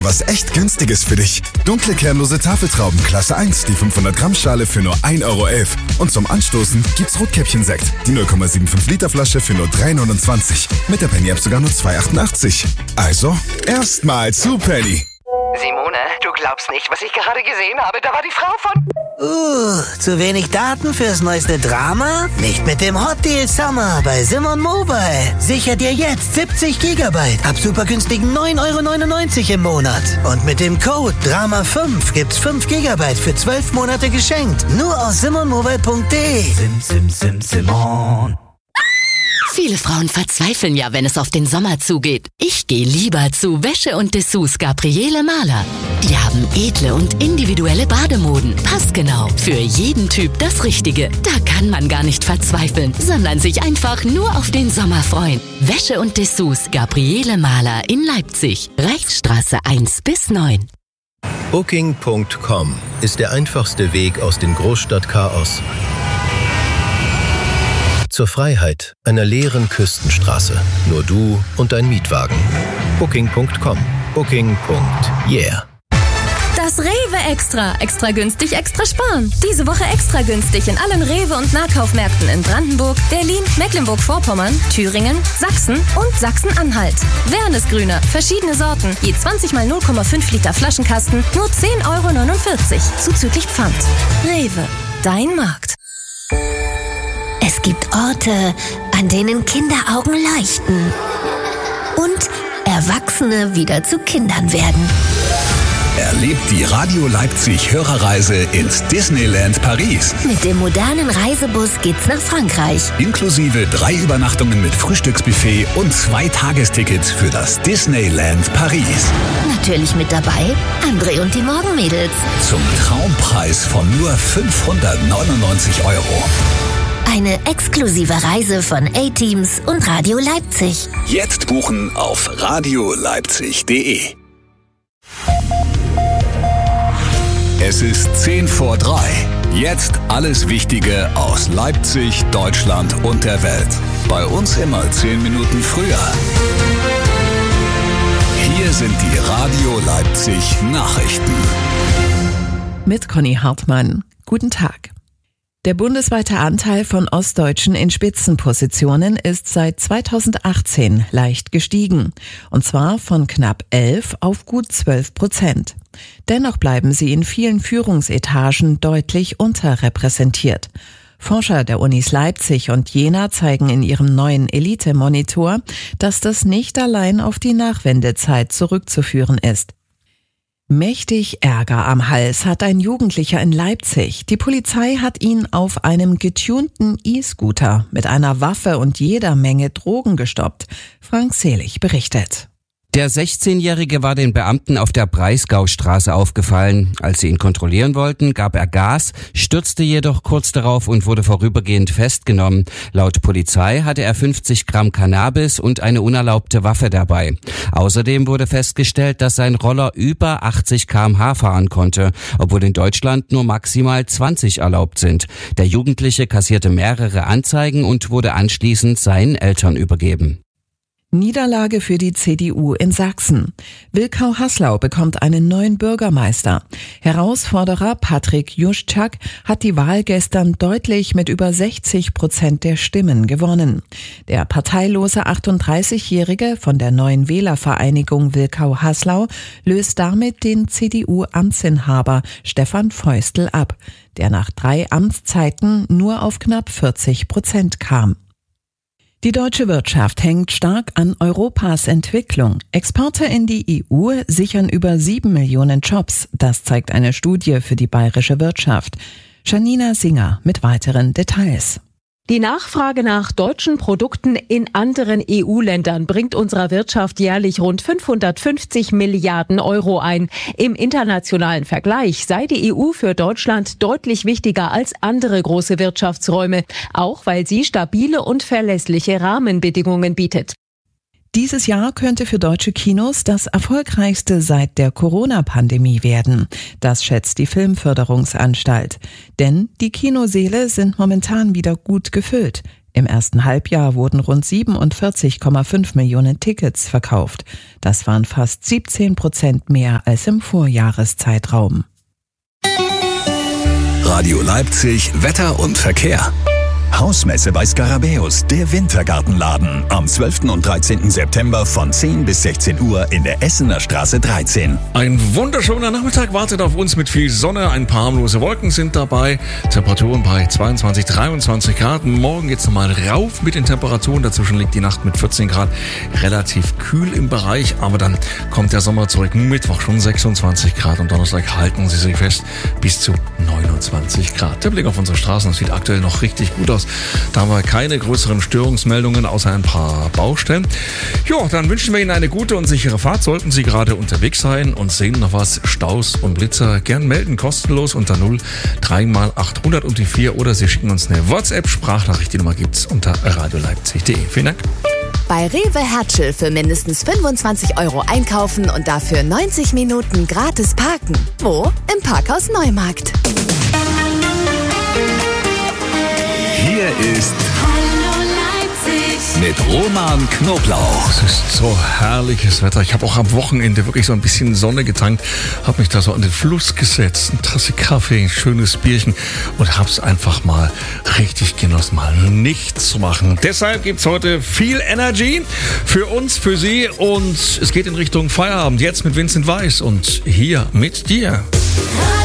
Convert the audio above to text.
Was echt günstiges für dich. Dunkle kernlose Tafeltrauben Klasse 1, die 500 Gramm Schale für nur 1,11 €. Und zum Anstoßen gibt's Rotkäppchen-Sekt, die 0,75 Liter Flasche für nur 3,29 €. Mit der Penny-App sogar nur 2,88 €. Also, erstmal zu Penny. Simone, du glaubst nicht, was ich gerade gesehen habe. Da war die Frau von... Zu wenig Daten fürs neueste Drama? Nicht mit dem Hot Deal Summer bei Simon Mobile. Sicher dir jetzt 70 Gigabyte ab super günstigen 9,99 € im Monat. Und mit dem Code DRAMA5 gibt's 5 Gigabyte für 12 Monate geschenkt. Nur aus simonmobile.de. Simon. Viele Frauen verzweifeln ja, wenn es auf den Sommer zugeht. Ich gehe lieber zu Wäsche und Dessous Gabriele Mahler. Die haben edle und individuelle Bademoden. Passgenau. Für jeden Typ das Richtige. Da kann man gar nicht verzweifeln, sondern sich einfach nur auf den Sommer freuen. Wäsche und Dessous Gabriele Mahler in Leipzig. Reichsstraße 1 bis 9. Booking.com ist der einfachste Weg aus dem Großstadtchaos zur Freiheit einer leeren Küstenstraße. Nur du und dein Mietwagen. Booking.com. Booking.yeah. Das Rewe Extra. Extra günstig, extra sparen. Diese Woche extra günstig in allen Rewe- und Nahkaufmärkten in Brandenburg, Berlin, Mecklenburg-Vorpommern, Thüringen, Sachsen und Sachsen-Anhalt. Wernesgrüner, verschiedene Sorten, je 20 mal 0,5 Liter Flaschenkasten, nur 10,49 € zuzüglich Pfand. Rewe, dein Markt. Es gibt Orte, an denen Kinderaugen leuchten und Erwachsene wieder zu Kindern werden. Erlebt die Radio Leipzig Hörerreise ins Disneyland Paris. Mit dem modernen Reisebus geht's nach Frankreich. Inklusive 3 Übernachtungen mit Frühstücksbuffet und 2 Tagestickets für das Disneyland Paris. Natürlich mit dabei André und die Morgenmädels. Zum Traumpreis von nur 599 €. Eine exklusive Reise von A-Teams und Radio Leipzig. Jetzt buchen auf radioleipzig.de. Es ist 10 vor 3. Jetzt alles Wichtige aus Leipzig, Deutschland und der Welt. Bei uns immer 10 Minuten früher. Hier sind die Radio Leipzig Nachrichten. Mit Conny Hartmann. Guten Tag. Der bundesweite Anteil von Ostdeutschen in Spitzenpositionen ist seit 2018 leicht gestiegen. Und zwar von knapp 11 auf gut 12%. Dennoch bleiben sie in vielen Führungsetagen deutlich unterrepräsentiert. Forscher der Unis Leipzig und Jena zeigen in ihrem neuen Elite-Monitor, dass das nicht allein auf die Nachwendezeit zurückzuführen ist. Mächtig Ärger am Hals hat ein Jugendlicher in Leipzig. Die Polizei hat ihn auf einem getunten E-Scooter mit einer Waffe und jeder Menge Drogen gestoppt. Frank Selig berichtet. Der 16-Jährige war den Beamten auf der Breisgaustraße aufgefallen. Als sie ihn kontrollieren wollten, gab er Gas, stürzte jedoch kurz darauf und wurde vorübergehend festgenommen. Laut Polizei hatte er 50 Gramm Cannabis und eine unerlaubte Waffe dabei. Außerdem wurde festgestellt, dass sein Roller über 80 km/h fahren konnte, obwohl in Deutschland nur maximal 20 erlaubt sind. Der Jugendliche kassierte mehrere Anzeigen und wurde anschließend seinen Eltern übergeben. Niederlage für die CDU in Sachsen. Wilkau-Haslau bekommt einen neuen Bürgermeister. Herausforderer Patrick Juszczak hat die Wahl gestern deutlich mit über 60% der Stimmen gewonnen. Der parteilose 38-Jährige von der Neuen Wählervereinigung Wilkau-Haslau löst damit den CDU-Amtsinhaber Stefan Feustel ab, der nach 3 Amtszeiten nur auf knapp 40% kam. Die deutsche Wirtschaft hängt stark an Europas Entwicklung. Exporte in die EU sichern über 7 Millionen Jobs. Das zeigt eine Studie für die bayerische Wirtschaft. Janina Singer mit weiteren Details. Die Nachfrage nach deutschen Produkten in anderen EU-Ländern bringt unserer Wirtschaft jährlich rund 550 Milliarden € ein. Im internationalen Vergleich sei die EU für Deutschland deutlich wichtiger als andere große Wirtschaftsräume, auch weil sie stabile und verlässliche Rahmenbedingungen bietet. Dieses Jahr könnte für deutsche Kinos das erfolgreichste seit der Corona-Pandemie werden. Das schätzt die Filmförderungsanstalt. Denn die Kinosäle sind momentan wieder gut gefüllt. Im ersten Halbjahr wurden rund 47,5 Millionen Tickets verkauft. Das waren fast 17% mehr als im Vorjahreszeitraum. Radio Leipzig, Wetter und Verkehr. Hausmesse bei Skarabäus, der Wintergartenladen. Am 12. und 13. September von 10 bis 16 Uhr in der Essener Straße 13. Ein wunderschöner Nachmittag wartet auf uns mit viel Sonne. Ein paar harmlose Wolken sind dabei. Temperaturen bei 22, 23 Grad. Morgen geht's nochmal rauf mit den Temperaturen. Dazwischen liegt die Nacht mit 14 Grad. Relativ kühl im Bereich, aber dann kommt der Sommer zurück. Mittwoch schon 26 Grad und Donnerstag halten Sie sich fest bis zu 29 Grad. Der Blick auf unsere Straßen sieht aktuell noch richtig gut aus. Da haben wir keine größeren Störungsmeldungen außer ein paar Baustellen. Ja, dann wünschen wir Ihnen eine gute und sichere Fahrt. Sollten Sie gerade unterwegs sein und sehen noch was, Staus und Blitzer, gern melden, kostenlos unter 03x800 und die 4 oder Sie schicken uns eine WhatsApp-Sprachnachricht. Die Nummer gibt's unter radioleipzig.de. Vielen Dank. Bei Rewe Hertschel für mindestens 25 € einkaufen und dafür 90 Minuten gratis parken. Wo? Im Parkhaus Neumarkt. Hier ist Hallo Leipzig mit Roman Knoblauch. Es ist so herrliches Wetter. Ich habe auch am Wochenende wirklich so ein bisschen Sonne getankt, habe mich da so an den Fluss gesetzt, eine Tasse Kaffee, ein schönes Bierchen und habe es einfach mal richtig genossen, mal nichts zu machen. Deshalb gibt's heute viel Energy für uns, für Sie und es geht in Richtung Feierabend. Jetzt mit Vincent Weiss und hier mit dir.